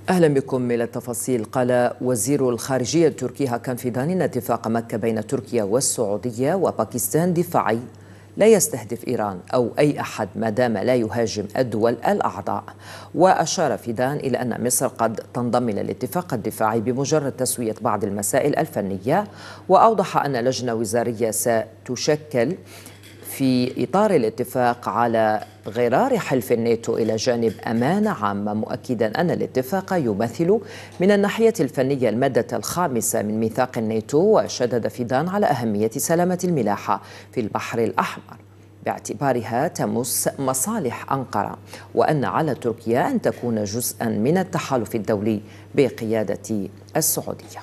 أهلا بكم إلى التفاصيل. قال وزير الخارجية التركي هاكان فيدان إن اتفاق مكة بين تركيا والسعودية وباكستان دفاعي لا يستهدف إيران أو أي أحد ما دام لا يهاجم الدول الأعضاء. وأشار فيدان إلى أن مصر قد تنضم إلى الاتفاق الدفاعي بمجرد تسوية بعض المسائل الفنية، وأوضح أن لجنة وزارية ستشكل في إطار الاتفاق على غرار حلف الناتو إلى جانب أمانة عامة، مؤكدا أن الاتفاق يمثل من الناحية الفنية المادة الخامسة من ميثاق الناتو. وشدد فيدان على أهمية سلامة الملاحة في البحر الأحمر باعتبارها تمس مصالح أنقرة، وأن على تركيا أن تكون جزءا من التحالف الدولي بقيادة السعودية.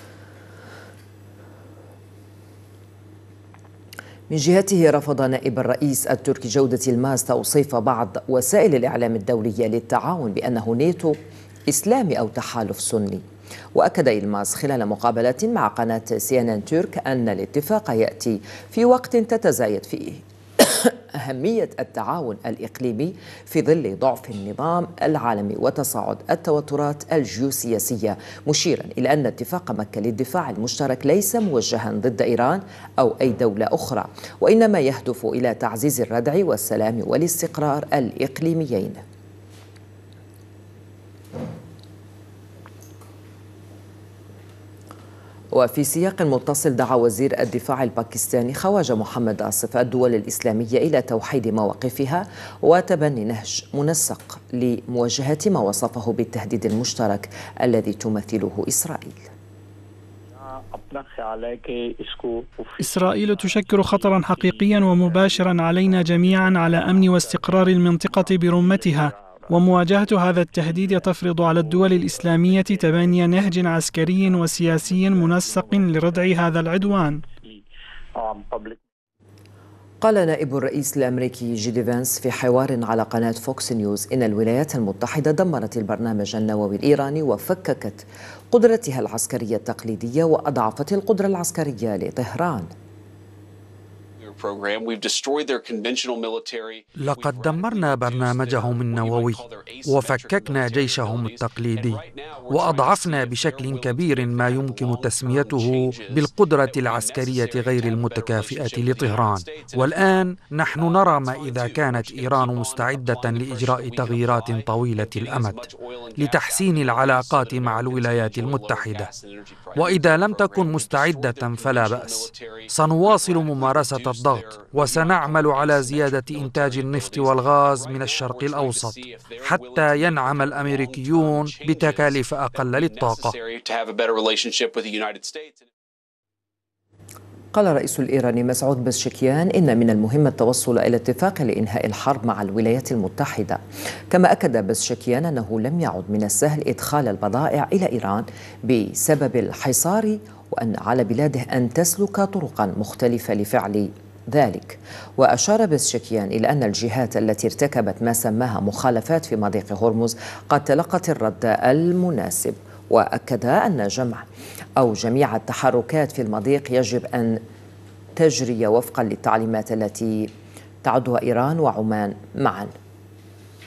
من جهته رفض نائب الرئيس التركي جودة يلماز توصيف بعض وسائل الإعلام الدولية للتعاون بأنه ناتو إسلامي أو تحالف سني. وأكد يلماز خلال مقابلة مع قناة CNN ترك أن الاتفاق يأتي في وقت تتزايد فيه أهمية التعاون الإقليمي في ظل ضعف النظام العالمي وتصاعد التوترات الجيوسياسية، مشيرا إلى أن اتفاق مكة للدفاع المشترك ليس موجها ضد إيران أو أي دولة أخرى، وإنما يهدف إلى تعزيز الردع والسلام والاستقرار الإقليميين. وفي سياق متصل دعا وزير الدفاع الباكستاني خواجة محمد آصف الدول الإسلامية إلى توحيد مواقفها وتبني نهج منسق لمواجهة ما وصفه بالتهديد المشترك الذي تمثله إسرائيل. إسرائيل تشكل خطرا حقيقيا ومباشرا علينا جميعا على أمن واستقرار المنطقة برمتها، ومواجهة هذا التهديد تفرض على الدول الإسلامية تبني نهج عسكري وسياسي منسق لردع هذا العدوان. قال نائب الرئيس الأمريكي جيدي فانس في حوار على قناة فوكس نيوز إن الولايات المتحدة دمرت البرنامج النووي الإيراني وفككت قدرتها العسكرية التقليدية وأضعفت القدرة العسكرية لطهران. لقد دمرنا برنامجهم النووي وفككنا جيشهم التقليدي وأضعفنا بشكل كبير ما يمكن تسميته بالقدرة العسكرية غير المتكافئة لطهران. والآن نحن نرى ما إذا كانت إيران مستعدة لإجراء تغييرات طويلة الأمد لتحسين العلاقات مع الولايات المتحدة، وإذا لم تكن مستعدة فلا بأس، سنواصل ممارسة الضغط وسنعمل على زيادة إنتاج النفط والغاز من الشرق الأوسط حتى ينعم الأمريكيون بتكاليف أقل للطاقة. قال الرئيس الإيراني مسعود بزشكيان إن من المهم التوصل إلى اتفاق لإنهاء الحرب مع الولايات المتحدة. كما أكد بزشكيان أنه لم يعد من السهل إدخال البضائع إلى إيران بسبب الحصار، وأن على بلاده أن تسلك طرقا مختلفة لفعل ذلك. وأشار بزشكيان إلى أن الجهات التي ارتكبت ما سماها مخالفات في مضيق هرمز قد تلقت الرد المناسب. وأكد أن جميع التحركات في المضيق يجب أن تجري وفقا للتعليمات التي تعدها إيران وعمان معا.